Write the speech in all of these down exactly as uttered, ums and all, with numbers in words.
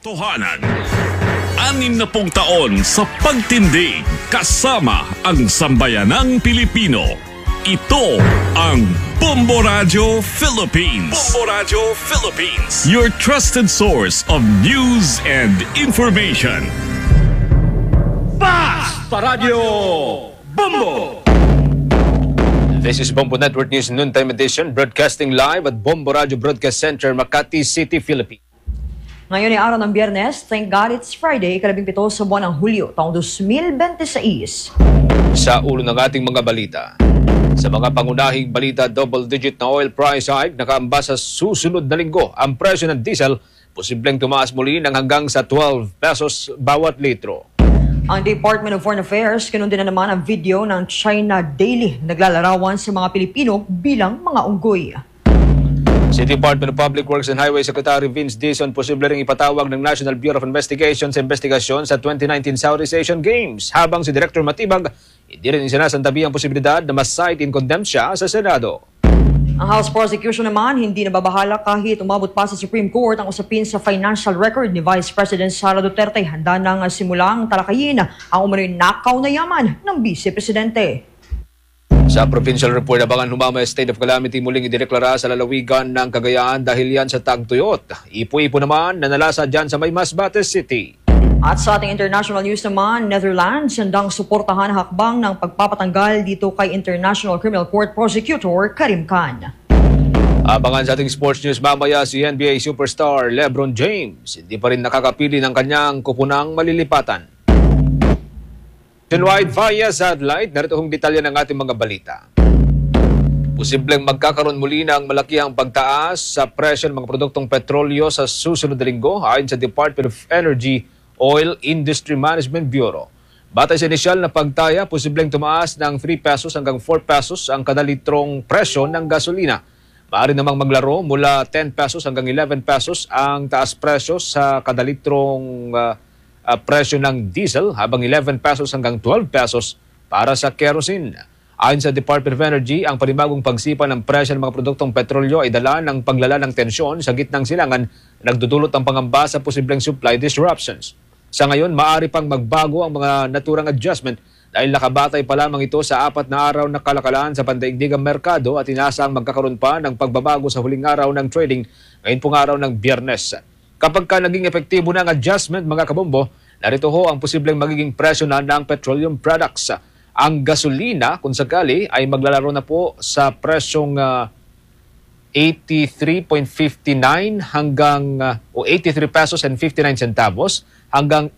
Katotohanan. Anim na pong taon sa pagtindig kasama ang sambayanang Pilipino. Ito ang Bombo Radio Philippines. Bombo Radio Philippines. Your trusted source of news and information. Basta Radio Bombo! This is Bombo Network News Noontime Edition, broadcasting live at Bombo Radio Broadcast Center, Makati City, Philippines. Ngayon ay araw ng Biyernes, thank God it's Friday, ikalabing pito sa buwan ng Hulyo, taong two thousand twenty-six. Sa ulo ng ating mga balita. Sa mga pangunahing balita, double-digit na oil price hike nakaamba sa susunod na linggo. Ang presyo ng diesel, posibleng tumaas muli ng hanggang sa twelve pesos bawat litro. Ang Department of Foreign Affairs, kinundi na naman ang video ng China Daily, naglalarawan sa mga Pilipino bilang mga unggoy. Si Department of Public Works and Highway Secretary Vince Dizon posible ring ipatawag ng National Bureau of Investigation sa investigasyon sa twenty nineteen Southeast Asian Games. Habang si Director Matibag, hindi rin isinasantabi ang posibilidad na mas-cite in contempt siya sa Senado. Ang House Prosecution naman hindi nababahala kahit umabot pa sa Supreme Court ang usapin sa financial record ni Vice President Sara Duterte. Handa nang simulang talakayin ang umano'y nakaw na yaman ng Vice Presidente. Sa Provincial Report, abangan humama state of calamity muling ideklara sa lalawigan ng Cagayan dahil yan sa tagtuyot. Ipo-ipo naman na nalasa dyan sa Maymas-Bates City. At sa ating international news naman, Netherlands handang suportahan ang hakbang ng pagpapatanggal dito kay International Criminal Court Prosecutor Karim Khan. Abangan sa ating sports news mamaya si N B A superstar LeBron James. Hindi pa rin nakakapili ng kanyang kupunang malilipatan. Nationwide via satellite, narito hong detalye ng ating mga balita. Posibleng magkakaroon muli ng malakihang pagtaas sa presyo ng mga produktong petrolyo sa susunod na linggo ayon sa Department of Energy Oil Industry Management Bureau. Batay sa inisyal na pagtaya, posibleng tumaas ng three pesos hanggang four pesos ang kada litrong presyo ng gasolina. Maaari namang maglaro mula ten pesos hanggang eleven pesos ang taas presyo sa kada litrong uh, uh, presyo ng diesel, habang eleven pesos hanggang twelve pesos para sa kerosene. Ayon sa Department of Energy, ang panibagong pagsipa ng presyo ng mga produktong petrolyo ay dala ng paglala ng tensyon sa gitnang silangan na nagdudulot ng pangamba sa posibleng supply disruptions. Sa ngayon, maaari pang magbago ang mga naturang adjustment dahil nakabatay pa lamang ito sa apat na araw na kalakalan sa pandaigdigang merkado at inaasang magkakaroon pa ng pagbabago sa huling araw ng trading ngayon pong araw ng Biyernes. Kapag ka naging epektibo na ang adjustment, mga kabombo, narito ho ang posibleng magiging presyo na ng petroleum products. Ang gasolina, kung sakali, ay maglalaro na po sa presyong uh, eighty-three point five nine hanggang uh, o eighty-three pesos and fifty-nine centavos hanggang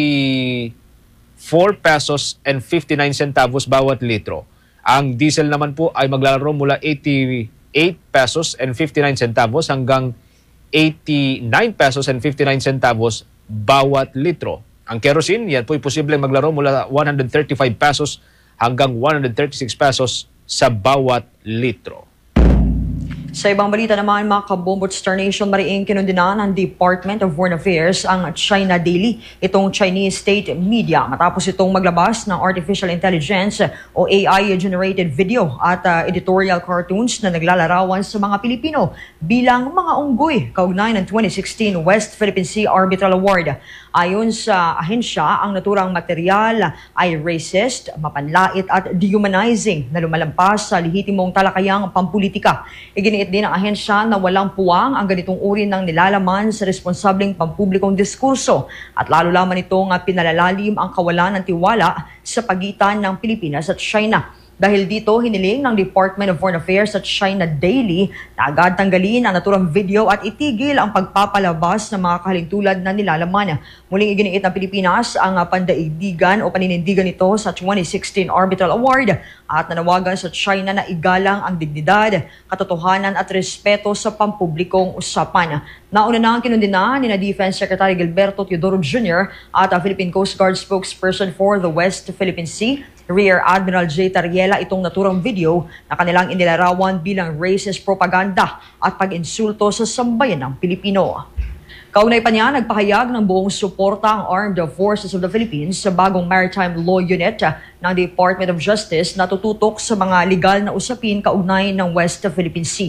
eighty-four pesos and fifty-nine centavos bawat litro. Ang diesel naman po ay maglalaro mula eighty-eight pesos and fifty-nine centavos hanggang eighty-nine pesos and fifty-nine centavos bawat litro. Ang kerosene, yan po ay posibleng maglaro mula one hundred thirty-five pesos hanggang one hundred thirty-six pesos sa bawat litro. Sa ibang balita naman, mga kabombo at Star Nation, mariing kinundinan ng Department of Foreign Affairs ang China Daily, itong Chinese state media, matapos itong maglabas ng artificial intelligence o A I-generated video at uh, editorial cartoons na naglalarawan sa mga Pilipino bilang mga unggoy, kaugnay ng twenty sixteen West Philippine Sea Arbitral Award. Ayon sa ahensya, ang naturang material ay racist, mapanlait at dehumanizing na lumalampas sa lehitimong talakayang pampulitika. Iginiit din ang ahensya na walang puwang ang ganitong uri ng nilalaman sa responsableng pampublikong diskurso at lalo lamang itong pinalalalim ang kawalan ng tiwala sa pagitan ng Pilipinas at China. Dahil dito, hiniling ng Department of Foreign Affairs at China Daily na agad tanggalin ang naturang video at itigil ang pagpapalabas ng mga kahalintulad na nilalaman. Muling iginiit ng Pilipinas ang pandaigdigan o paninindigan nito sa twenty sixteen Arbitral Award at nanawagan sa China na igalang ang dignidad, katotohanan at respeto sa pampublikong usapan. Nauna na ang kinundina ni na Defense Secretary Gilberto Teodoro Junior at ang Philippine Coast Guard spokesperson for the West Philippine Sea, Rear Admiral J. Tariela, itong naturang video na kanilang inilarawan bilang racist propaganda at pag-insulto sa sambayan ng Pilipino. Kaunay pa niya, nagpahayag ng buong suporta ang Armed Forces of the Philippines sa bagong Maritime Law Unit ng Department of Justice na tututok sa mga legal na usapin kaugnay ng West Philippine Sea.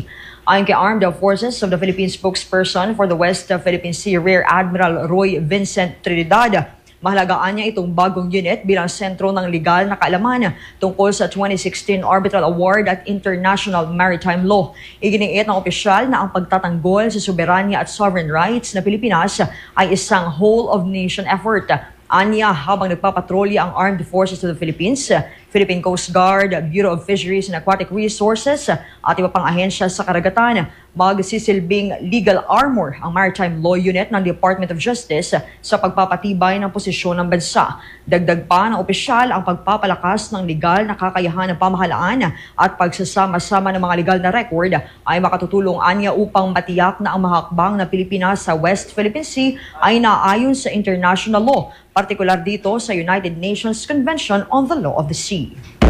Ayon kay Armed Forces of the Philippines spokesperson for the West Philippine Sea, Rear Admiral Roy Vincent Trinidad, mahalagaan niya itong bagong unit bilang sentro ng legal na kaalaman tungkol sa twenty sixteen Arbitral Award at International Maritime Law. Iginiit ng opisyal na ang pagtatanggol sa soberanya at sovereign rights na Pilipinas ay isang whole-of-nation effort. Anya, habang nagpapatrolya ang Armed Forces of the Philippines, Philippine Coast Guard, Bureau of Fisheries and Aquatic Resources at iba pang ahensya sa karagatan, magsisilbing legal armor ang Maritime Law Unit ng Department of Justice sa pagpapatibay ng posisyon ng bansa. Dagdag pa ng opisyal ang pagpapalakas ng legal na kakayahan ng pamahalaan at pagsasama-sama ng mga legal na record ay makatutulong anya upang matiyak na ang mahakbang na Pilipinas sa West Philippine Sea ay naayon sa international law, partikular dito sa United Nations Convention on the Law of the Sea.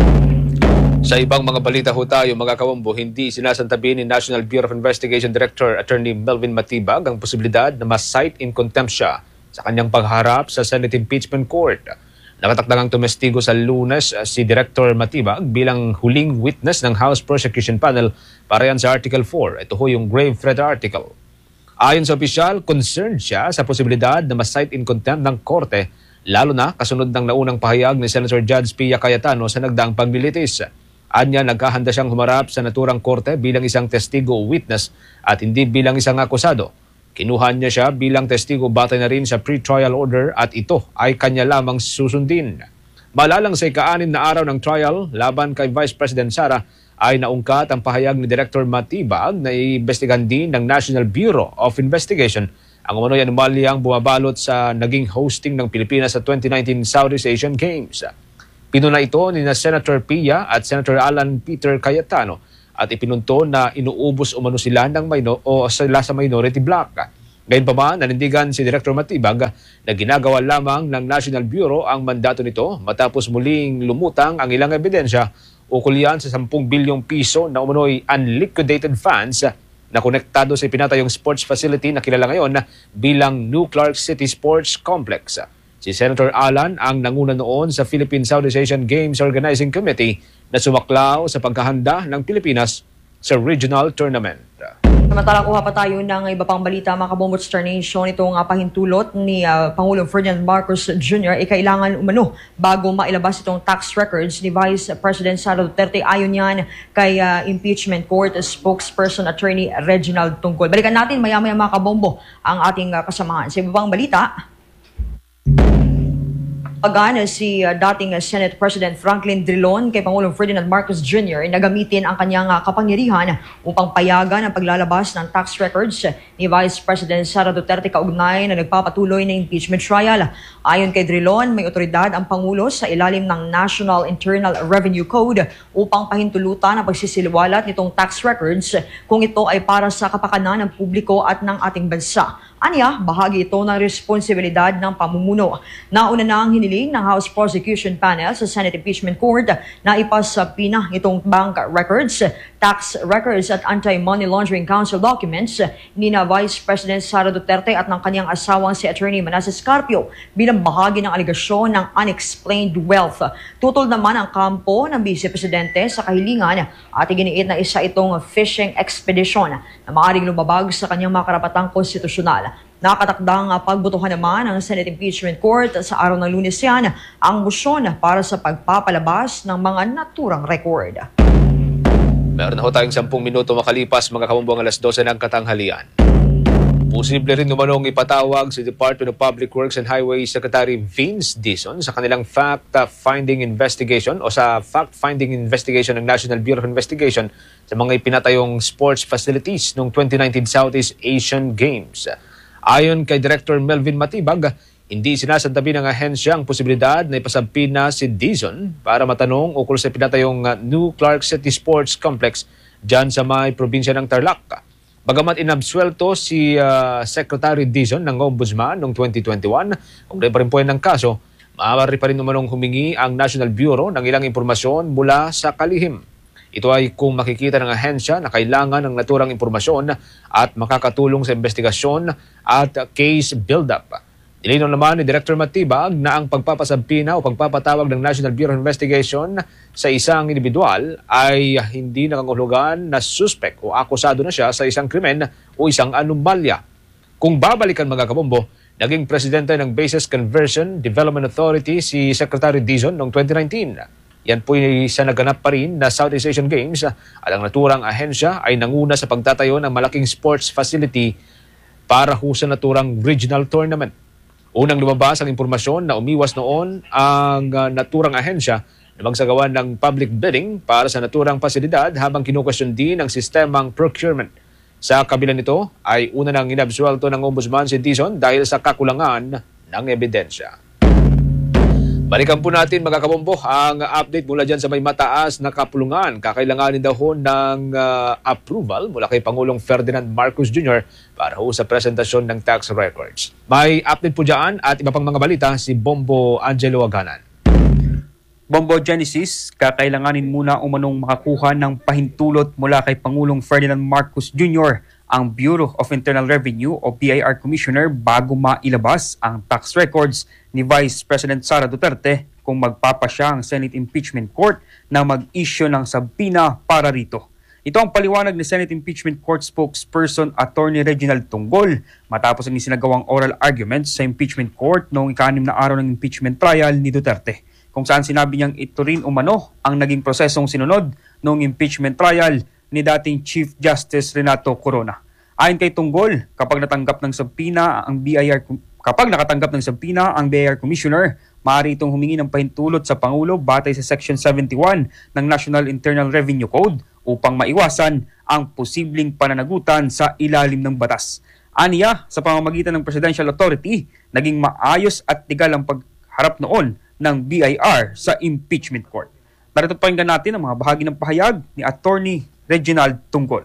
Sa ibang mga balita ho tayo, mga kawambo, hindi sinasantabi ni National Bureau of Investigation Director Attorney Melvin Matibag ang posibilidad na ma-cite in contempt siya sa kanyang pagharap sa Senate Impeachment Court. Nakatakdangang tumestigo sa Lunes si Director Matibag bilang huling witness ng House Prosecution Panel para yan sa Article four. Ito ho yung grave threat article. Ayon sa opisyal, concerned siya sa posibilidad na ma-cite in contempt ng korte, lalo na kasunod ng naunang pahayag ni Senator Judge Pia Cayetano sa nagdaang paglilitis. Anya, nagkahanda siyang humarap sa naturang korte bilang isang testigo o witness at hindi bilang isang akusado. Kinuha niya siya bilang testigo batay na rin sa pre-trial order at ito ay kanya lamang susundin. Malalang sa ika-anim na araw ng trial laban kay Vice President Sara ay naungkat ang pahayag ni Director Matibag na iimbestigahan din ng National Bureau of Investigation ang umano'y anomalyang bumabalot sa naging hosting ng Pilipinas sa twenty nineteen Southeast Asian Games. Pinuna ito ni na Senator Pia at Senator Alan Peter Cayetano at ipinunto na inuubos umano sila ng minor o sila sa minority block. Gayunpaman, nanindigan si Director Matibag na ginagawa lamang ng National Bureau ang mandato nito matapos muling lumutang ang ilang ebidensya ukol yan sa sampung bilyong piso na umano'y unliquidated funds na konektado sa pinatayong sports facility na kilala ngayon bilang New Clark City Sports Complex. Si Senator Alan ang nanguna noon sa Philippine Southeast Asian Games Organizing Committee na sumaklaw sa pagkahanda ng Pilipinas sa regional tournament. Samantalang kuha pa tayo ng iba pang balita, mga kabombo Star Nation. Itong uh, pahintulot ni uh, Pangulong Ferdinand Marcos Junior ay kailangan umano bago mailabas itong tax records ni Vice President Sara Duterte. Ayon yan kay uh, Impeachment Court spokesperson Attorney Reginald Tungkol. Balikan natin maya-maya, mga kabombo, ang ating uh, kasamahan. Sa iba pang balita, pagana si uh, dating uh, Senate President Franklin Drilon kay Pangulong Ferdinand Marcos Junior ay nagamitin ang kanyang uh, kapangyarihan upang payagan ang paglalabas ng tax records ni Vice President Sara Duterte kaugnay na nagpapatuloy na impeachment trial. Ayon kay Drilon, may otoridad ang Pangulo sa ilalim ng National Internal Revenue Code upang pahintulutan ang pagsisiliwalat nitong tax records kung ito ay para sa kapakanan ng publiko at ng ating bansa. Anya, bahagi ito ng responsibilidad ng pamumuno. Nauna na ang hiniling ng House Prosecution Panel sa Senate Impeachment Court na ipasapina itong bank records, tax records at Anti-Money Laundering Council documents ni na Vice President Sara Duterte at ng kanyang asawang si Attorney Manasseh Scarpio bilang bahagi ng aligasyon ng unexplained wealth. Tutol naman ang kampo ng Vice Presidente sa kahilingan at iginiit na isa itong fishing expedition na maaaring lumabag sa kanyang mga karapatang konstitusyonal. Nakatakdang pagbotohan naman ng Senate Impeachment Court sa araw ng Lunes yan ang motion para sa pagpapalabas ng mga naturang record. Meron na ho tayong sampung minuto makalipas, mga kamumbong alas dose ng katanghalian. Posible rin numanong ipatawag si Department of Public Works and Highways Secretary Vince Dizon sa kanilang fact-finding investigation o sa fact-finding investigation ng National Bureau of Investigation sa mga ipinatayong sports facilities noong twenty nineteen Southeast Asian Games. Ayon kay Director Melvin Matibag, hindi sinasantabi ng ahensya ang posibilidad na ipasabpina si Dizon para matanong ukol sa pinatayong New Clark City Sports Complex dyan sa may probinsya ng Tarlac. Bagamat inabsuelto si uh, Secretary Dizon ng Ombudsman noong twenty twenty-one, kung pa rin po yan ng kaso, maaari pa rin namanong humingi ang National Bureau ng ilang impormasyon mula sa kalihim. Ito ay kung makikita ng ahensya na kailangan ng naturang impormasyon at makakatulong sa investigasyon at case build-up. Nilinaw naman ni Director Matibag na ang pagpapasampina o pagpapatawag ng National Bureau of Investigation sa isang individual ay hindi nangangahulugan na suspect o akusado na siya sa isang krimen o isang anomalya. Kung babalikan mga kabombo, naging presidente ng Bases Conversion Development Authority si Secretary Dizon noong twenty nineteen. Yan po sa naganap pa rin na Southeast Asian Games at ang naturang ahensya ay nanguna sa pagtatayo ng malaking sports facility para ho sa naturang regional tournament. Unang lumabas ang impormasyon na umiwas noon ang uh, naturang ahensya na magsagawa ng public bidding para sa naturang pasilidad habang kinukwestiyon din ang sistemang procurement. Sa kabila nito ay una nang inabsuelto ng Ombudsman si Dizon dahil sa kakulangan ng ebidensya. Balikan po natin mga kabombo ang update mula dyan sa may mataas na kapulungan. Kakailanganin daw ho ng uh, approval mula kay Pangulong Ferdinand Marcos Junior para ho sa presentasyon ng tax records. May update po dyan at iba pang mga balita si Bombo Angelo Aganan. Bombo Genesis, kakailanganin muna umanong makakuha ng pahintulot mula kay Pangulong Ferdinand Marcos Junior ang Bureau of Internal Revenue o B I R Commissioner bago mailabas ang tax records ni Vice President Sara Duterte kung magpapasya ang Senate Impeachment Court na mag-issue ng sabina para rito. Ito ang paliwanag ni Senate Impeachment Court spokesperson Attorney Reginald Tunggol matapos ang isinagawang oral arguments sa Impeachment Court noong ika-anim na araw ng impeachment trial ni Duterte, kung saan sinabi niyang ito rin umano ang naging prosesong sinunod noong impeachment trial ni dating Chief Justice Renato Corona. Ayon kay Tunggol, kapag natanggap ng sabina ang B I R kapag nakatanggap ng sabina ang B I R Commissioner, maaari itong humingi ng pahintulot sa Pangulo batay sa Section seventy-one ng National Internal Revenue Code upang maiwasan ang posibleng pananagutan sa ilalim ng batas. Aniya, sa pamamagitan ng Presidential Authority, naging maayos at tigal ang pagharap noon ng B I R sa impeachment court. Narito pakinggan natin ang mga bahagi ng pahayag ni Attorney Reginald Tunggol.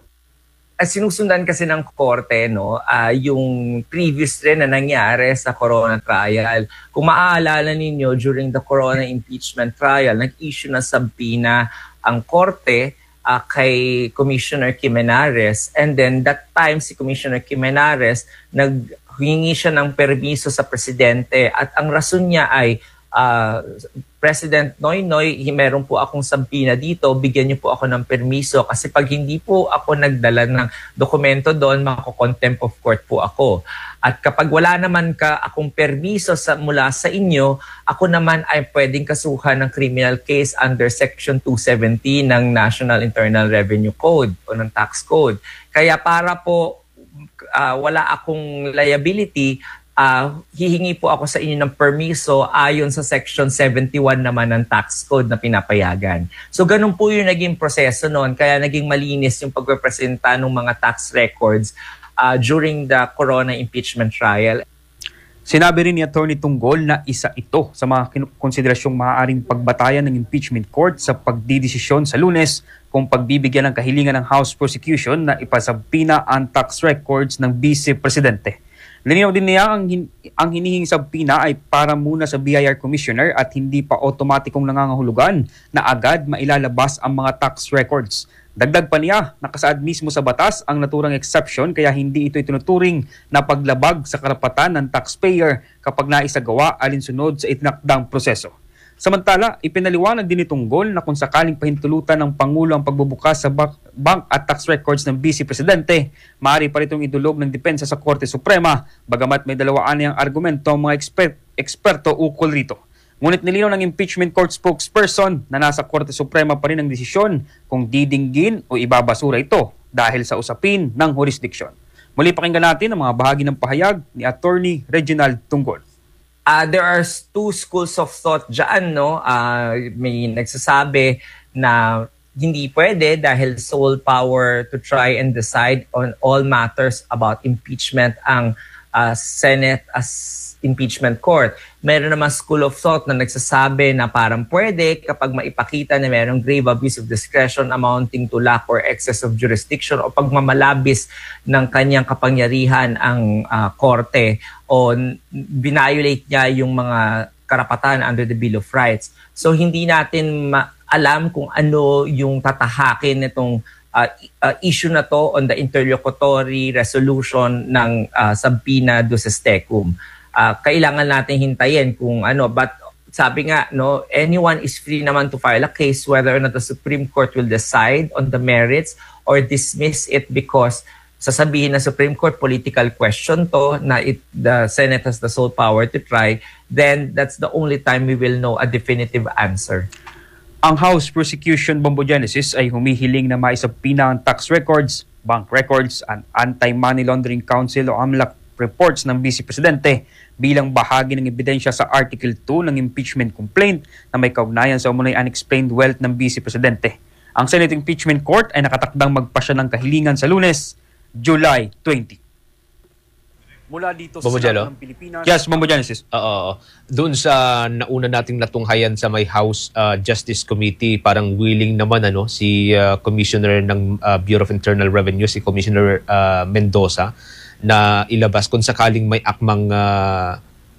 As sinusundan kasi ng korte, no, uh, yung previous rin na nangyari sa Corona trial. Kung maaalala ninyo, during the Corona impeachment trial, nag-issue na sabina ang korte uh, kay Commissioner Jimenarez. And then that time, si Commissioner Jimenarez, naghingi siya ng permiso sa presidente. At ang rason niya ay, uh, President Noynoy, meron po akong sabina dito, bigyan niyo po ako ng permiso kasi pag hindi po ako nagdala ng dokumento doon, mako-contempt of court po ako. At kapag wala naman ka akong permiso sa, mula sa inyo, ako naman ay pwedeng kasuhan ng criminal case under Section two seventy ng National Internal Revenue Code o ng Tax Code. Kaya para po uh, wala akong liability, Uh, hihingi po ako sa inyo ng permiso ayon sa Section seventy-one naman ng Tax Code na pinapayagan. So ganun po yung naging proseso noon, kaya naging malinis yung pagrepresenta ng mga tax records uh, during the Corona impeachment trial. Sinabi rin ni Attorney Tunggol na isa ito sa mga konsiderasyong maaaring pagbatayan ng impeachment court sa pagdidesisyon sa Lunes kung pagbibigyan ng kahilingan ng House prosecution na ipasabina ang tax records ng Vice Presidente. Linaw din niya ang, hin- ang hinihing sabina ay para muna sa B I R Commissioner at hindi pa otomatikong nangangahulugan na agad mailalabas ang mga tax records. Dagdag pa niya, nakasaad mismo sa batas ang naturang exception kaya hindi ito itinuturing na paglabag sa karapatan ng taxpayer kapag naisagawa alinsunod sa itinakdang proseso. Samantala, ipinaliwanag din ni Tunggol na kung sakaling pahintulutan ng Pangulo ang pagbubukas sa bank at tax records ng Vice Presidente, maaari pa ritong idulog ng depensa sa Korte Suprema, bagamat may dalawaan niyang argumento ang mga eksper- eksperto ukol rito. Ngunit nilinaw ng impeachment court spokesperson na nasa Korte Suprema pa rin ang desisyon kung didinggin o ibabasura ito dahil sa usapin ng jurisdiction. Muli pakinggan natin ang mga bahagi ng pahayag ni Attorney Reginald Tunggol. Uh, there are two schools of thought dyan, no? Uh, may nagsasabi na hindi pwede dahil sole power to try and decide on all matters about impeachment ang uh, Senate as impeachment court. Meron naman school of thought na nagsasabi na parang pwede kapag maipakita na merong grave abuse of discretion amounting to lack or excess of jurisdiction o pagmamalabis ng kanyang kapangyarihan ang uh, korte o binayolate niya yung mga karapatan under the Bill of Rights. So hindi natin ma- alam kung ano yung tatahakin nitong uh, uh, issue na to on the interlocutory resolution ng uh, sabina duces tecum. uh, kailangan natin hintayin kung ano. But sabi nga, no, anyone is free naman to file a case whether or not the Supreme Court will decide on the merits or dismiss it because sasabihin ng Supreme Court political question to na it, the Senate has the sole power to try, then that's the only time we will know a definitive answer. Ang House Prosecution Bombo Genesis ay humihiling na maisabina ang tax records, bank records, and Anti-Money Laundering Council o AMLAC reports ng Vice Presidente bilang bahagi ng ebidensya sa Article two ng impeachment complaint na may kaugnayan sa umunay unexplained wealth ng Vice Presidente. Ang Senate Impeachment Court ay nakatakdang magpasya ng kahilingan sa Lunes, July twentieth. Mula dito sa Senado ng Pilipinas. Yes, Bombo Genesis. Oo. Doon sa nauna nating natunghayan sa may House uh, Justice Committee, parang willing naman ano si uh, Commissioner ng uh, Bureau of Internal Revenue, si Commissioner uh, Mendoza, na ilabas kung sakaling may akmang uh,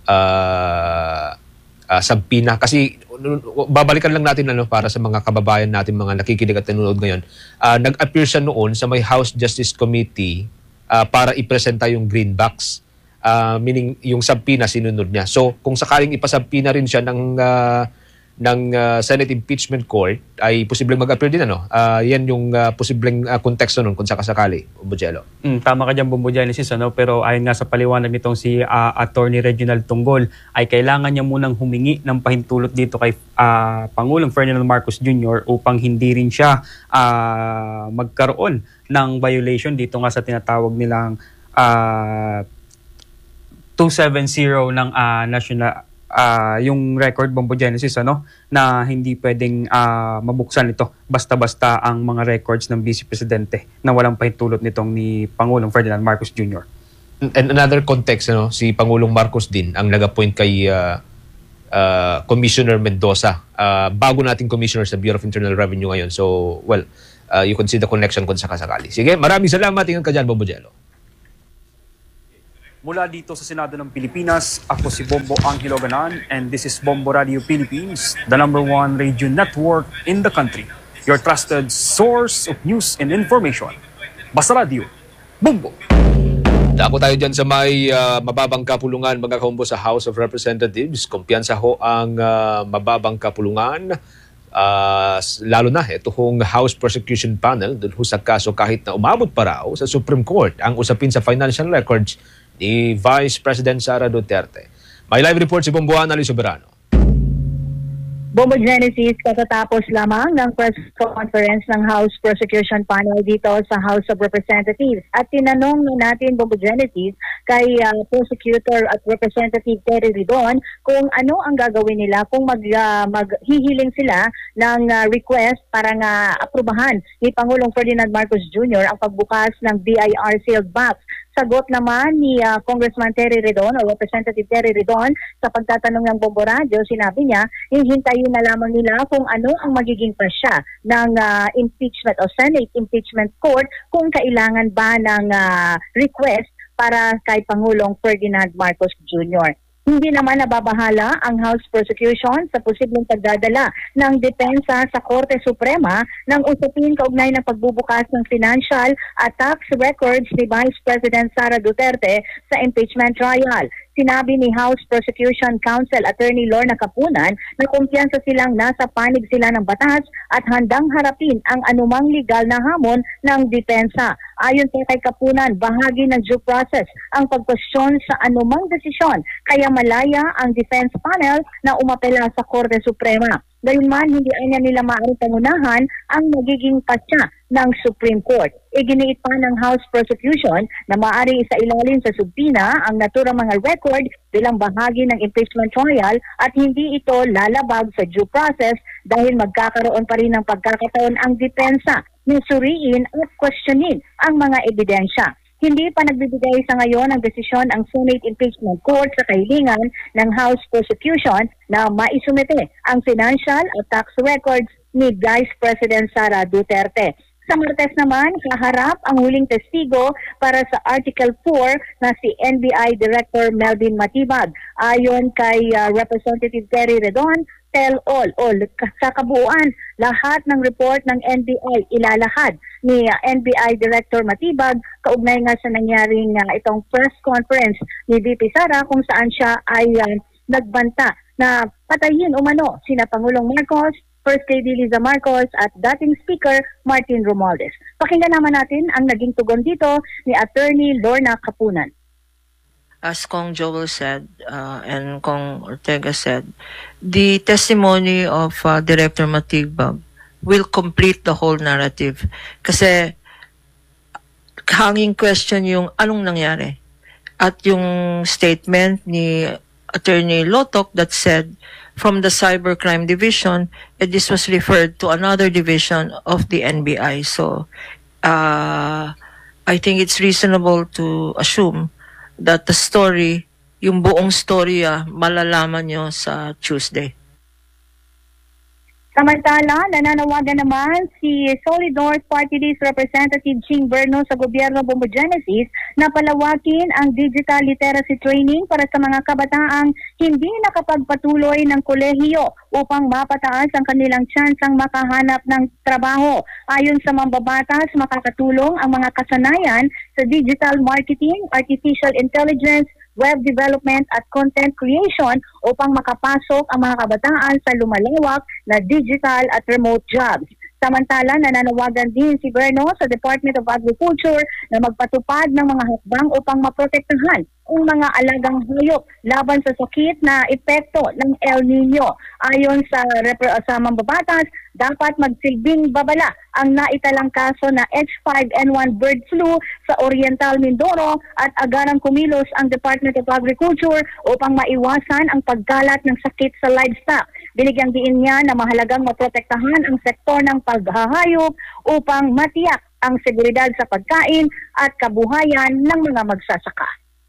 uh, uh, sabpina. Kasi babalikan lang natin ano para sa mga kababayan natin, mga nakikinig at nanonood ngayon. Uh, nag-appear siya noon sa may House Justice Committee uh, para ipresenta yung greenbacks. Uh, meaning yung sabpina sinunod niya. So kung sakaling ipasabpina rin siya ng uh, ng uh, Senate Impeachment Court, ay posibleng mag-appear din ano. Uh, yan yung uh, posibleng uh, konteksto nun kung sakasakali, Bujelo. Mm, tama ka dyan, Bombo Genesis, ano? Pero ayon nga sa paliwanag nitong si uh, Attorney Reginald Tunggol, ay kailangan niya munang humingi ng pahintulot dito kay uh, Pangulong Ferdinand Marcos Junior upang hindi rin siya uh, magkaroon ng violation dito nga sa tinatawag nilang uh, two seventy ng uh, national Uh, yung record, Bombo Genesis, ano, na hindi pwedeng uh, mabuksan ito basta-basta ang mga records ng Vice Presidente na walang pahintulot nitong ni Pangulong Ferdinand Marcos Junior And another context, ano, si Pangulong Marcos din ang nag-appoint kay uh, uh, Commissioner Mendoza, uh, bago nating Commissioner sa Bureau of Internal Revenue ngayon. So, well, uh, you can see the connection kung sakasakali. Sige, maraming salamat. Ingat ka dyan, Bombo Jello. Mula dito sa Senado ng Pilipinas, ako si Bombo Angelo Ganan, and this is Bombo Radio Philippines, the number one radio network in the country. Your trusted source of news and information. Basta Radio, Bombo! Dako tayo dyan sa may uh, mababang kapulungan, mga kaumbo sa House of Representatives. Kumpiyansa ho ang uh, mababang kapulungan. Uh, lalo na ito hong House Prosecution Panel dun ho sa kaso kahit na umabot pa raw sa Supreme Court ang usapin sa financial records ni Vice President Sara Duterte. May live report si Bomboana Ali Soberano. Bombo Genesis, katatapos lamang ng press conference ng House Prosecution Panel dito sa House of Representatives. At tinanong natin, Bombo Genesis, kay uh, Prosecutor at Representative Terry Ridon kung ano ang gagawin nila kung mag, uh, maghihiling sila ng uh, request para nga aprubahan ni Pangulong Ferdinand Marcos Junior ang pagbukas ng B I R sealed box. Sagot naman ni uh, Congressman Terry Ridon o Representative Terry Ridon sa pagtatanong ng Bombo Radio, sinabi niya, hihintayin na lamang nila kung ano ang magiging pasya ng uh, impeachment o Senate Impeachment Court kung kailangan ba ng uh, request para kay Pangulong Ferdinand Marcos Junior Hindi naman nababahala ang House Prosecution sa posibleng pagdadala ng depensa sa Korte Suprema ng usapin kaugnay ng pagbubukas ng financial at tax records ni Vice President Sara Duterte sa impeachment trial. Sinabi ni House Prosecution Counsel Attorney Lorna Capunan na kumpiyansa silang nasa panig sila ng batas at handang harapin ang anumang legal na hamon ng depensa. Ayon kay Capunan, bahagi ng due process ang pagkwestiyon sa anumang desisyon, kaya malaya ang defense panel na umapela sa Korte Suprema. Gayunman, hindi ay nila maaaring pangunahan ang magiging pasya ng Supreme Court. Iginiit pa ng House Prosecution na maaari isa ilalim sa subpina ang naturang mga record bilang bahagi ng impeachment trial at hindi ito lalabag sa due process dahil magkakaroon pa rin ng pagkakataon ang depensa na suriin at questionin ang mga ebidensya. Hindi pa nagbibigay sa ngayon ng desisyon ang Senate Impeachment Court sa kahilingan ng House Prosecution na maisumite ang financial at tax records ni Vice President Sara Duterte. Sa Martes naman, kaharap ang huling testigo para sa Article four na si N B I Director Melvin Matibag. Ayon kay uh, Representative Terry Redon, tell-all o sa kabuuan, lahat ng report ng N B I ilalahad ni uh, N B I Director Matibag kaugnay nga sa nangyaring uh, itong press conference ni V P Sara kung saan siya ay uh, nagbanta na patayin umano sina Pangulong Marcos, First Lady Liza Marcos at dating Speaker Martin Romualdez. Pakinggan naman natin ang naging tugon dito ni Attorney Lorna Kapunan. As Kong Joel said uh, and Kong Ortega said, the testimony of uh, Director Matibag will complete the whole narrative. Kasi hanging question yung anong nangyari. At yung statement ni Attorney Lotok that said from the Cybercrime Division, and this was referred to another division of the N B I. So uh, I think it's reasonable to assume that the story, yung buong storya, malalaman nyo sa Tuesday. Samantala, nananawagan naman si Solid North Party List Representative Ching Berno sa gobyerno Bombo Genesis na palawakin ang digital literacy training para sa mga kabataang hindi nakapagpatuloy ng kolehiyo upang mapataas ang kanilang tsansang makahanap ng trabaho. Ayon sa mambabatas, makakatulong ang mga kasanayan sa digital marketing, artificial intelligence, web development at content creation upang makapasok ang mga kabataan sa lumalawak na digital at remote jobs. Samantala, nananawagan din si Berno sa Department of Agriculture na magpatupad ng mga hakbang upang maprotektahan ang mga alagang hayop laban sa sakit na epekto ng El Nino. Ayon sa, sa mambabatas, dapat magsilbing babala ang naitalang kaso na H five N one bird flu sa Oriental Mindoro at agarang kumilos ang Department of Agriculture upang maiwasan ang pagkalat ng sakit sa livestock. Binigyang diin niya na mahalagang maprotektahan ang sektor ng paghahayop upang matiyak ang seguridad sa pagkain at kabuhayan ng mga magsasaka.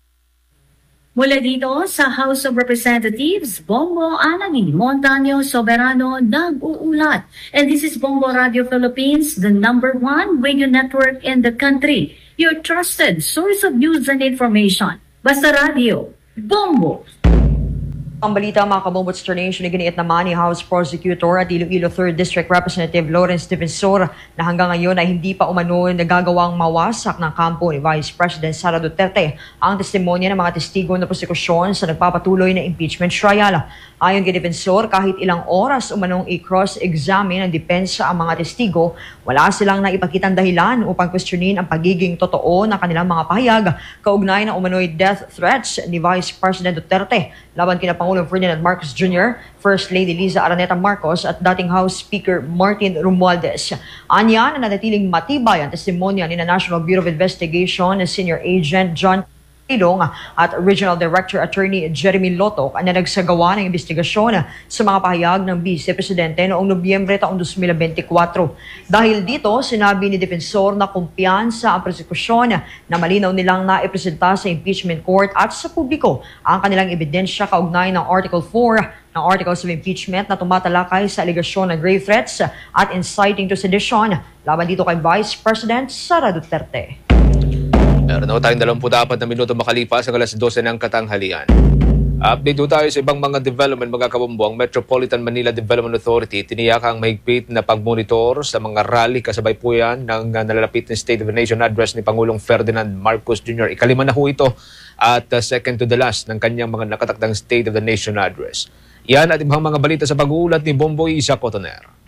Mula dito sa House of Representatives, Bongo Alangin Montaño Soberano nag-uulat. And this is Bongo Radio Philippines, the number one radio network in the country. Your trusted source of news and information. Basta Radio, Bongo. Ang balita mga kabombot Star Nation, iginiit naman ni House Prosecutor at Iloilo third District Representative Lawrence Defensor na hanggang ngayon ay hindi pa umano nagagawang mawasak ng kampo ni Vice President Sara Duterte ang testimonya ng mga testigo ng prosekusyon sa nagpapatuloy na impeachment trial. Ayon kay Defensor, kahit ilang oras umanong i-cross-examine ng depensa ang mga testigo, wala silang naipakitang dahilan upang questionin ang pagiging totoo ng kanilang mga pahayag kaugnay ng umano'y death threats ni Vice President Duterte laban kina Pangulong Ferdinand Marcos Junior, First Lady Liza Araneta Marcos at dating House Speaker Martin Romualdez. Anya na nanatiling matibay ang testimonya ni National Bureau of Investigation Senior Agent John Ilong at Regional Director Attorney Jeremy Lotok na nagsagawa ng investigasyon sa mga pahayag ng Vice Presidente noong Nobyembre taong two thousand twenty-four. Dahil dito, sinabi ni Defensor na kumpiyansa ang prosekusyon na malinaw nilang naipresenta sa impeachment court at sa publiko ang kanilang ebidensya kaugnay ng Article four ng Articles of Impeachment na tumatalakay sa aligasyon ng grave threats at inciting to sedition laban dito kay Vice President Sara Duterte. Meron na tayong dalawampu't-apat na minuto makalipas ang alas dose ng katanghalian. Update po tayo sa ibang mga development mga kabombo. Ang Metropolitan Manila Development Authority tiniyak ang mahigpit na pagmonitor sa mga rally kasabay po yan ng nalalapit na State of the Nation address ni Pangulong Ferdinand Marcos Junior Ikalima na ho ito at uh, second to the last ng kanyang mga nakatakdang State of the Nation address. Yan at ibang mga balita sa pag-uulat ni Bomboy Isa Cotoner.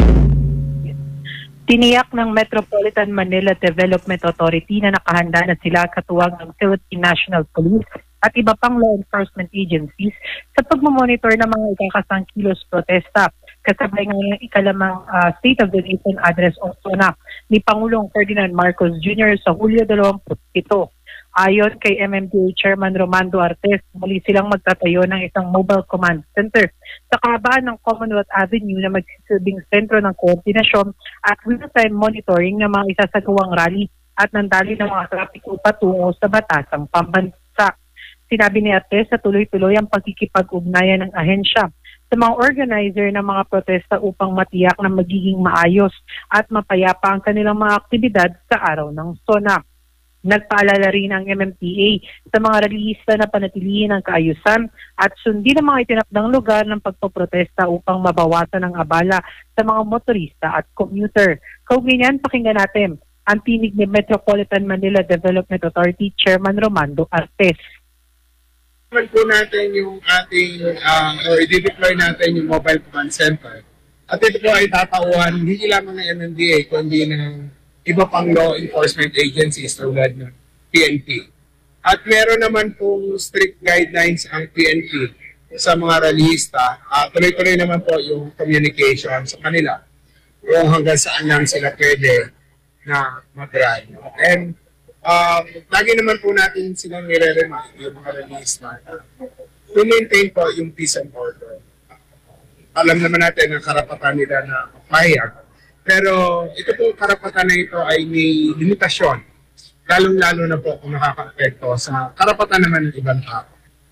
Tiniyak ng Metropolitan Manila Development Authority na nakahanda na sila katuwang ng Philippine National Police at iba pang law enforcement agencies sa pagmamonitor ng mga ikakasang kilos protesta kasabay ng ikalamang uh, State of the Nation Address o S O N A ni Pangulong Ferdinand Marcos Junior sa Hulyo dalawampu't-pito. Ayon kay M M D A Chairman Romando Artes, muli silang magtatayo ng isang mobile command center sa kahabaan ng Commonwealth Avenue na magsisilbing sentro ng koordinasyon at real-time monitoring ng mga isasagawang rally at nandali ng mga trapiko patungo sa batasang pambansa. Sinabi ni Artes sa tuloy-tuloy ang pagkikipag-ugnayan ng ahensya sa mga organizer ng mga protesta upang matiyak na magiging maayos at mapayapa ang kanilang mga aktibidad sa araw ng S O N A. Nagpaalala rin ang M M T A sa mga rallyista na panatilihin ang kaayusan at sundin ang mga itinakdang lugar ng pagpoprotesta upang mabawasan ang abala sa mga motorista at commuter. Kaugnay niyan, pakinggan natin ang tinig ni Metropolitan Manila Development Authority Chairman Romando Artes. Naman po natin yung ating, uh, or i-deploy natin yung mobile command center. At ito po ay tatauhan hindi lamang ng M M D A, kundi ng iba pang law enforcement agencies tulad ng P N P. At meron naman pong strict guidelines ang P N P sa mga rallyista. Uh, tuloy-tuloy naman po yung communication sa kanila kung hanggang saan lang sila pwede na mag-ride. And uh, lagi naman po natin silang nire-remind yung mga rallyista to maintain po yung peace and order. Alam naman natin ang karapatan nila na pahayag. Pero ito po karapatan na ito ay may limitasyon. Lalong-lalo na po kung nakaka-apekto sa karapatan naman ng ibang tao.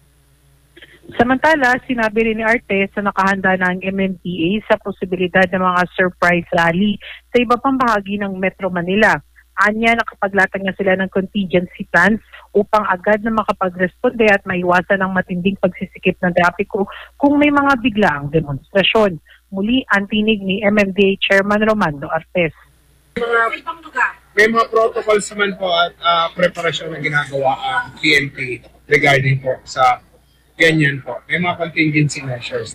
Samantala, sinabi rin ni Artes na nakahanda na ang M M T A sa posibilidad ng mga surprise rally sa iba pang bahagi ng Metro Manila. Anya, nakapaglatag na sila ng contingency plans upang agad na makapagresponde at maiwasan ang matinding pagsisikip ng trapiko kung may mga biglaang demonstrasyon. Muli, ang tinig ni M M D A Chairman Romando Artes. May mga, may mga protocols naman po at uh, preparasyon na ginagawa ang P N P regarding po sa ganyan po. May mga contingency measures.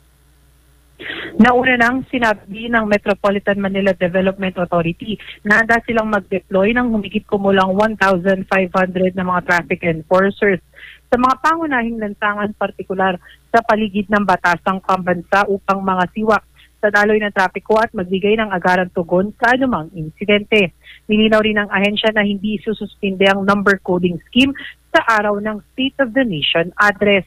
Nauna nang sinabi ng Metropolitan Manila Development Authority na handa silang mag-deploy ng humigit kumulang one thousand five hundred na mga traffic enforcers sa mga pangunahing lansangan, partikular sa paligid ng batasang pambansa upang mga siwa sa daloy ng trapiko at magbigay ng agarang tugon sa anumang insidente. Nilinaw rin ng ahensya na hindi isususpinde ang number coding scheme sa araw ng State of the Nation address.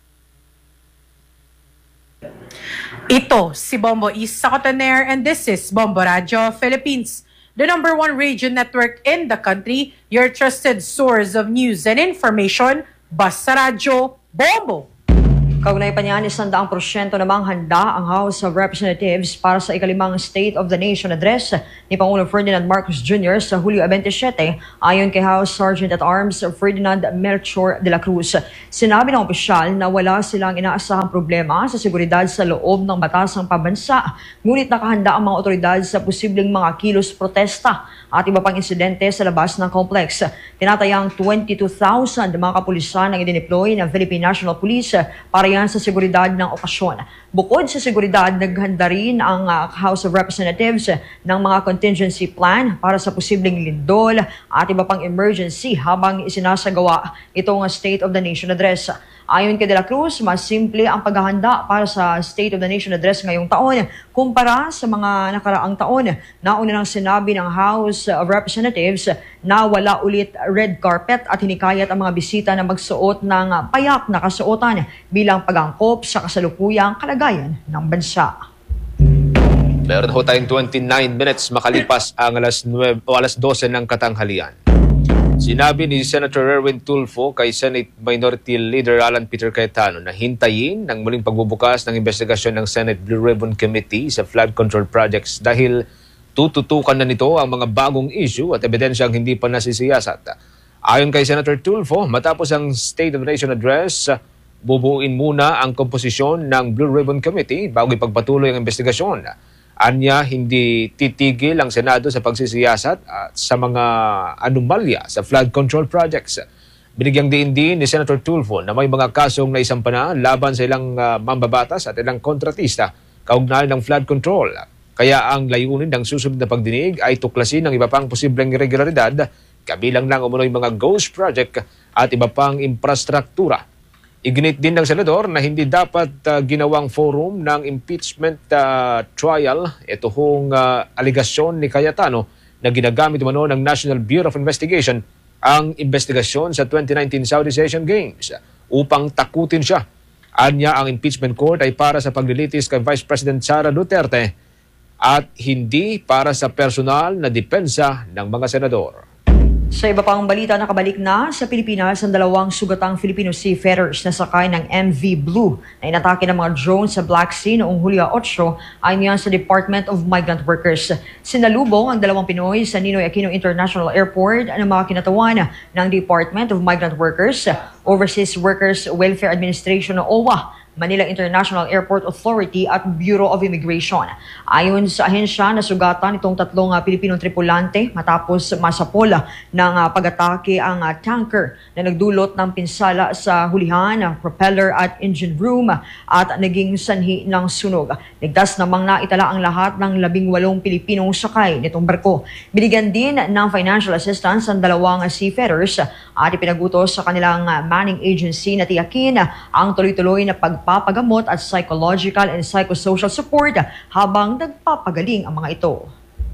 Ito si Bombo East Sacotaner and this is Bombo Radio Philippines, the number one radio network in the country, your trusted source of news and information. Basta Radyo Bombo. Kaugnay pa niyan, isang daang porsyento namang handa ang House of Representatives para sa ikalimang State of the Nation address ni Pangulong Ferdinand Marcos Junior sa Hulyo twenty-seven ayon kay House Sergeant at Arms Ferdinand Melchor de la Cruz. Sinabi ng opisyal na wala silang inaasahang problema sa seguridad sa loob ng batasang pambansa, ngunit nakahanda ang mga otoridad sa posibleng mga kilos protesta at iba pang insidente sa labas ng complex. Tinatayang twenty-two thousand mga kapulisan ang idineploy ng Philippine National Police para yan sa seguridad ng okasyon. Bukod sa seguridad, naghanda rin ang uh, House of Representatives ng mga contingency plan para sa posibleng lindol at iba pang emergency habang isinasagawa itong State of the Nation Address. Ayon kay De La Cruz, mas simple ang paghahanda para sa State of the Nation Address ngayong taon kumpara sa mga nakaraang taon. Nauna nang sinabi ng House of Representatives na wala ulit red carpet at hinikayat ang mga bisita na magsuot ng payak na kasuotan bilang pag-angkop sa kasalukuyang kalagayan ng bansa. Meron ho tayong twenty-nine minutes makalipas ang alas, nueve, o alas dose ng katanghalian. Sinabi ni Senator Erwin Tulfo kay Senate Minority Leader Alan Peter Cayetano na hintayin ang muling pagbubukas ng investigasyon ng Senate Blue Ribbon Committee sa flood control projects dahil tututukan na nito ang mga bagong issue at ebidensyang hindi pa nasisiyasat. Ayon kay Senator Tulfo, matapos ang State of the Nation Address, bubuin muna ang komposisyon ng Blue Ribbon Committee bago ipagpatuloy ang investigasyon. Anya, hindi titigil ang Senado sa pagsisiyasat at sa mga anomalya sa flood control projects. Binigyang diin din ni Senator Tulfo na may mga kasong naisampa na laban sa ilang uh, mambabatas at ilang kontratista kaugnay ng flood control. Kaya ang layunin ng susunod na pagdinig ay tuklasin ang iba pang posibleng irregularidad, kabilang ng umunoy mga ghost project at iba pang infrastruktura. Iginit din ng senador na hindi dapat uh, ginawang forum ng impeachment uh, trial ito hong uh, aligasyon ni Cayetano na ginagamit umano ng National Bureau of Investigation ang investigasyon sa twenty nineteen Southeast Asian Games upang takutin siya. Anya, ang impeachment court ay para sa paglilitis kay Vice President Sara Duterte at hindi para sa personal na depensa ng mga senador. Sa iba pang balita, nakabalik na sa Pilipinas ang dalawang sugatang Filipino seafarers na sakay ng M V Blue na inatake ng mga drone sa Black Sea noong Hulyo eight ayon sa Department of Migrant Workers. Sinalubong ang dalawang Pinoy sa Ninoy Aquino International Airport ng mga kinatawan ng Department of Migrant Workers, Overseas Workers Welfare Administration o O W A, Manila International Airport Authority at Bureau of Immigration. Ayon sa ahensya, nasugatan itong tatlong uh, Pilipinong tripulante matapos masapol ng uh, pag-atake ang uh, tanker na nagdulot ng pinsala sa hulihan, uh, propeller at engine room at naging sanhi ng sunog. Ligtas namang naitala ang lahat ng labing walong Pilipinong sakay nitong barko. Binigyan din ng financial assistance ang dalawang uh, seafarers at ipinagutos sa kanilang uh, manning agency na tiyakin uh, ang tuloy-tuloy na pag papagamot at psychological and psychosocial support habang nagpapagaling ang mga ito.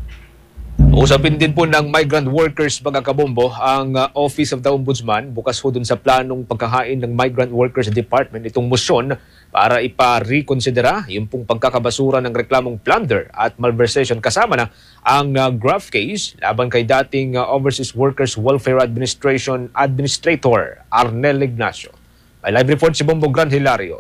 Usapin din po ng migrant workers mga kabombo ang uh, Office of the Ombudsman bukas ho dun sa planong pagkahain ng Migrant Workers Department itong motion para ipa-reconsidera yung pong pagkakabasura ng reklamong plunder at malversation kasama na ang uh, graft case laban kay dating uh, Overseas Workers Welfare Administration Administrator Arnel Ignacio. May live report si Bombo Gran Hilario.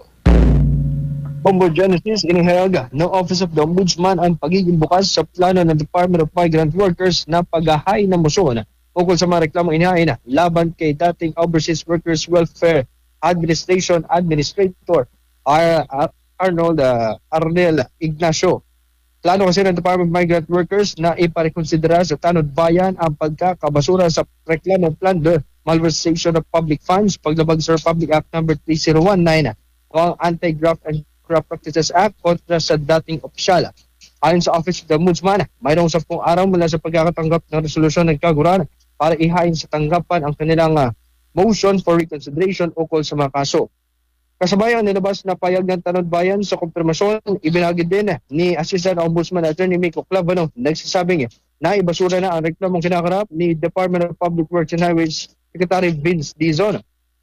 Bombo Genesis, inihayag ng Office of the Ombudsman ang pagiging bukas sa plano ng Department of Migrant Workers na paghahain ng motion ukol sa mga reklamong inihain laban kay dating Overseas Workers Welfare Administration Administrator Ar Ar Arnold uh, Arnel Ignacio. Plano kasi ng Department of Migrant Workers na iparekonsidera sa Tanod Bayan ang pagkakabasura sa reklamong plunder, malversation of public funds, paglabag sa Republic Act number three zero one nine o ang Anti-Graft and Graft Practices Act kontra sa dating opisyal. Ayon sa Office of the Ombudsman, mayroong sampung araw mula sa pagkakatanggap ng resolusyon ng kaguran para ihain sa tanggapan ang kanilang uh, motion for reconsideration ukol sa mga kaso. Kasabay ang nilabas na payag ng Tanod Bayan sa konfirmasyon, ibinagi din ni Assistant Ombudsman Attorney Miko Clavano nagsasabing na ibasura na ang reklamong kinakarap ni Department of Public Works and Highways Secretary Vince Dizon.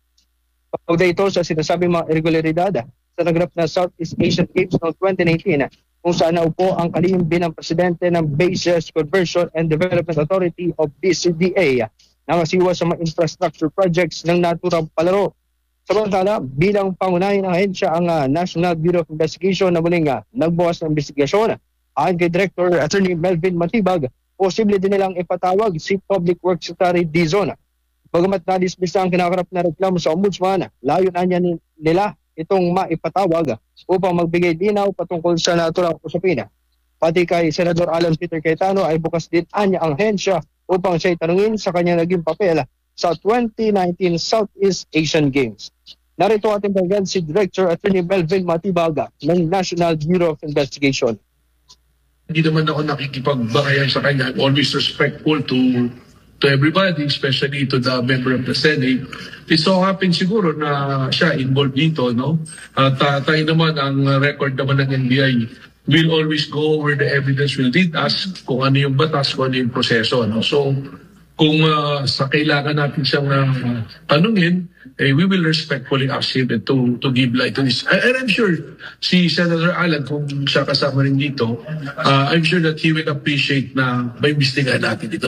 Pagday ito sa sinasabing mga irregularidad sa naganap na Southeast Asian Games noong twenty nineteen kung saan naupo ang kalihim bilang presidente ng Bases Conversion and Development Authority of B C D A na masiwa sa mga infrastructure projects ng naturang palaro. Samantala, bilang pangunahing ahensya ang uh, National Bureau of Investigation na muling uh, nagbukas ng investigasyon. Ayon kay Director Attorney Melvin Matibag, posible din nilang ipatawag si Public Works Secretary Dizon. Bagamat na-dismiss ang kinakarap na reklamo sa Ombudsman, layon anya nila itong maipatawag upang magbigay dinaw patungkol sa naturang usapin. Pati kay Senador Alan Peter Cayetano ay bukas din anya ang hensya upang siya itanungin sa kanyang naging papel sa twenty nineteen Southeast Asian Games. Narito ating bagyan si Director Attorney Melvin Matibaga ng National Bureau of Investigation. Hindi naman ako nakikipagbakayan sa kanya. I'm always respectful to to everybody, especially to the member of the Senate. It so happens siguro na siya involved dito, no? At uh, tayo naman, ang record naman ng N B I will always go over the evidence, will lead us kung ano yung batas, kung ano yung proseso, no? So, kung uh, sa kailangan natin siyang uh, tanungin, eh, we will respectfully ask him to, to give light to this. And I'm sure si Senator Alan, kung siya kasama rin dito, uh, I'm sure that he will appreciate na may mistigan natin dito.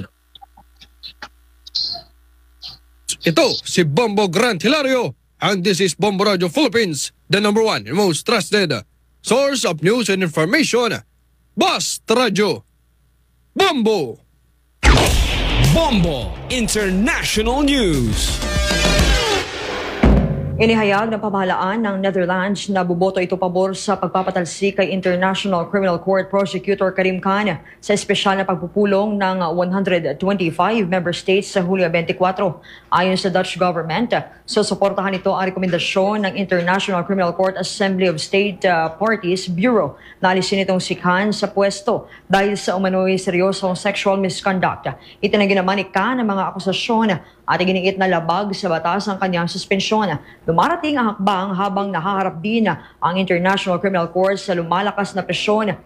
Ito si Bombo Gran Hilario and this is Bombo Radio Philippines, the number one and most trusted source of news and information. Basta Radio Bombo! Bombo International News. Inihayag ng pamahalaan ng Netherlands na buboto ito pabor sa pagpapatalsik kay International Criminal Court Prosecutor Karim Khan sa espesyal na pagpupulong ng one hundred twenty-five member states sa Hulyo twenty-four. Ayon sa Dutch government, susuportahan ito ang rekomendasyon ng International Criminal Court Assembly of State uh, Parties Bureau na alisin itong si Khan sa pwesto dahil sa umano'y seryosong sexual misconduct. Itinanggi naman ni Khan ang mga akusasyon at iginiit na labag sa batas ang kanyang suspensyon. Dumarating ang hakbang habang nahaharap din ang International Criminal Court sa lumalakas na presyon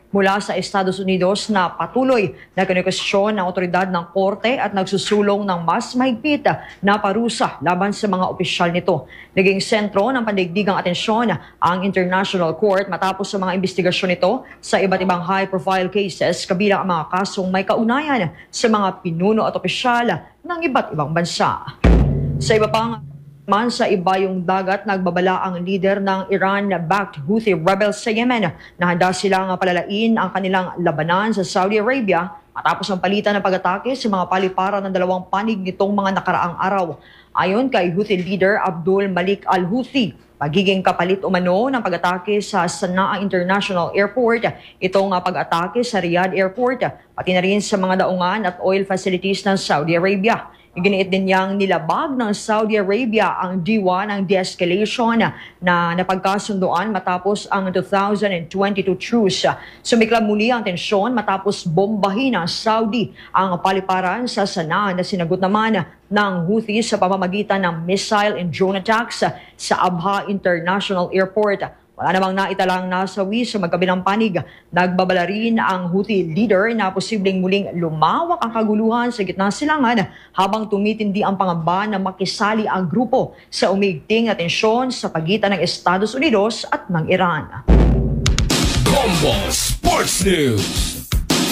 mula sa Estados Unidos na patuloy na kinukustyon ng otoridad ng korte at nagsusulong ng mas mahigpit na parusa laban sa mga opisyal nito. Naging sentro ng pandaigdigang atensyon ang International Court matapos sa mga investigasyon nito sa iba't ibang high-profile cases kabilang ang mga kasong may kaunayan sa mga pinuno at opisyal ng iba't ibang bansa. Sa iba pang man sa ibayong dagat, nagbabala ang leader ng Iran-backed Houthi rebels sa Yemen na handa silang palalain ang kanilang labanan sa Saudi Arabia matapos ang palitan ng pag-atake sa mga paliparan ng dalawang panig nitong mga nakaraang araw. Ayon kay Houthi leader Abdul Malik al-Houthi, magiging kapalit umano ng pag-atake sa Sana'a International Airport, itong pag-atake sa Riyadh Airport, pati na rin sa mga daungan at oil facilities ng Saudi Arabia. Iginiit din niyang nilabag ng Saudi Arabia ang diwa ng de-escalation na napagkasunduan matapos ang two thousand twenty-two truce. Sumiklab muli ang tensyon matapos bombahin ng Saudi ang paliparan sa Sana'a na sinagot naman ng Houthi sa pamamagitan ng missile and drone attacks sa Abha International Airport. Wala namang naitalang nasawi sa magkabilang panig. Nagbabala rin ang Houthi leader na posibleng muling lumawak ang kaguluhan sa gitna silangan habang tumitindi ang pangamba na makisali ang grupo sa umigting na tensyon sa pagitan ng Estados Unidos at ng Iran. Bombo Sports News.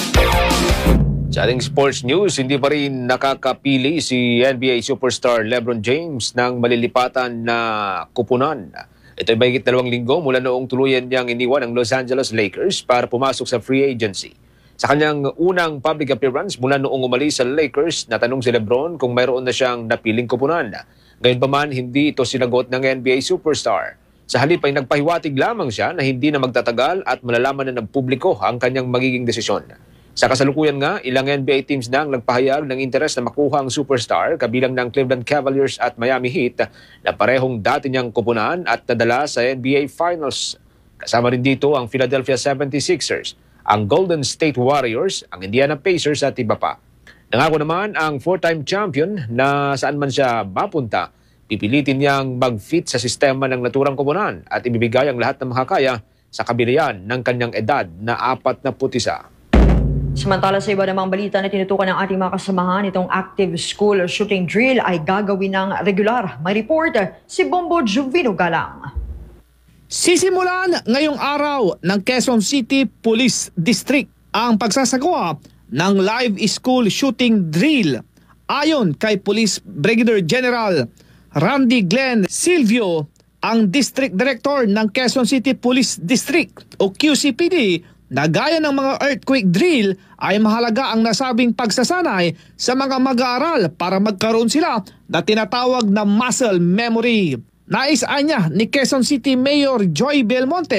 Sa ating sports news, hindi pa rin nakakapili si N B A superstar LeBron James ng malilipatan na kupunan. Ito ay mahigit dalawang linggo mula noong tuluyan niyang iniwan ang Los Angeles Lakers para pumasok sa free agency. Sa kanyang unang public appearance mula noong umalis sa Lakers, natanong si LeBron kung mayroon na siyang napiling kupunan. Ngayon pa man, hindi ito sinagot ng N B A superstar. Sa halip ay nagpahiwatig lamang siya na hindi na magtatagal at malalaman na ng publiko ang kanyang magiging desisyon. Sa kasalukuyan nga, ilang N B A teams na ang nagpahayag ng interes na makuha ang superstar kabilang ng Cleveland Cavaliers at Miami Heat na parehong dati niyang kupunan at nadala sa N B A Finals. Kasama rin dito ang Philadelphia seventy-sixers, ang Golden State Warriors, ang Indiana Pacers at iba pa. Nangako naman ang four-time champion na saan man siya mapunta, pipilitin niyang mag-fit sa sistema ng naturang kupunan at ibibigay ang lahat ng makakaya sa kabilayan ng kanyang edad na apat na putisa. Samantala sa iba namang balita na tinutukan ng ating mga kasamahan, itong active school shooting drill ay gagawin ng regular. May report si Bombo Juvino Galang. Sisimulan ngayong araw ng Quezon City Police District ang pagsasagawa ng live school shooting drill. Ayon kay Police Brigadier General Randy Glenn Silvio, ang District Director ng Quezon City Police District o Q C P D, na gaya ng mga earthquake drill ay mahalaga ang nasabing pagsasanay sa mga mag-aaral para magkaroon sila na tinatawag na muscle memory. Nais anya ni Quezon City Mayor Joy Belmonte